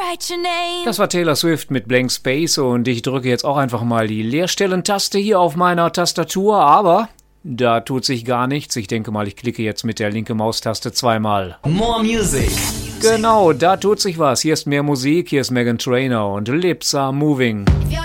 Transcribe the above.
write your name. Das war Taylor Swift mit Blank Space und ich drücke jetzt auch einfach mal die Leerstellen-Taste hier auf meiner Tastatur, aber da tut sich gar nichts. Ich denke mal, ich klicke jetzt mit der linken Maustaste zweimal. More Music. Genau, da tut sich was. Hier ist mehr Musik, hier ist Meghan Trainor und Lips Are Moving. If you're